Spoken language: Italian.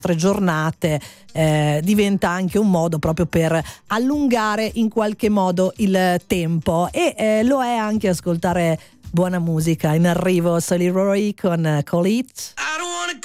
nostre giornate diventa anche un modo proprio per allungare in qualche modo il tempo, e lo è anche ascoltare buona musica. In arrivo Solly Roy con Call It.